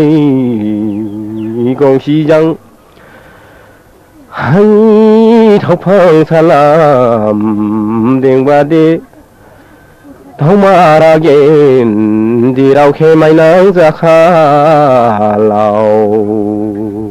공시장 hay thọc phang salam đền ba đi thâu ma ra ghen đi đâu khi mày nắng ra khá lâu